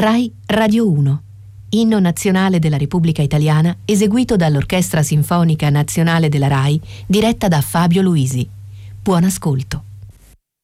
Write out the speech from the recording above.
RAI Radio 1. Inno nazionale della Repubblica Italiana eseguito dall'Orchestra Sinfonica Nazionale della RAI, diretta da Fabio Luisi. Buon ascolto.